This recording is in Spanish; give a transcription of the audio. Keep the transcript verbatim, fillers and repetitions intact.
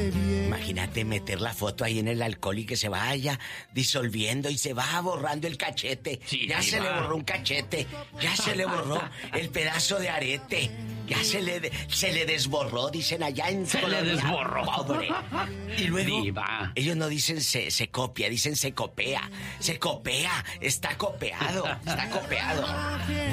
Imagínate meter la foto ahí en el alcohol y que se vaya disolviendo y se va borrando el cachete. Sí, ya diva. se le borró un cachete, ya se le borró el pedazo de arete, ya se le de, se le desborró, dicen allá en Se Colombia. le desborró. Pobre. Y luego Diva. ellos no dicen se, se copia, dicen se copea. Se copea, está copeado, está copeado.